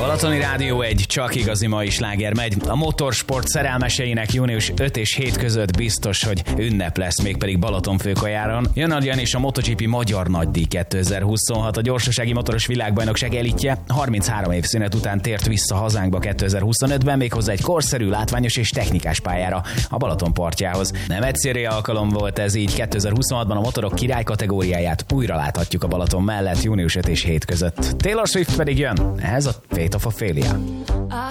Balatoni Rádió 1, csak igazi mai sláger megy. A motorsport szerelmeseinek június 5 és 7 között biztos, hogy ünnep lesz, mégpedig Balatonfőkajáron. Jön ugyanis a MotoGP Magyar Nagydíj 2026, a gyorsasági motoros világbajnokság elitje 33 év szünet után tért vissza hazánkba 2025-ben, méghozzá egy korszerű, látványos és technikás pályára, a Balaton partjához. Nem egyszerű alkalom volt ez, így 2026-ban a motorok király kategóriáját újra láthatjuk a Balaton mellett június 5 és 7 között. Taylor Swift pedig jön, ehhez a Fate of Ophelia.